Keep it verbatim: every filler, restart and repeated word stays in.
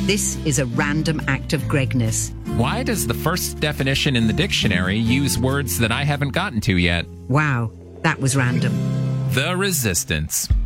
This is a random act of Gregness. Why does the first definition in the dictionary use words that I haven't gotten to yet? Wow, that was random. The Resistance.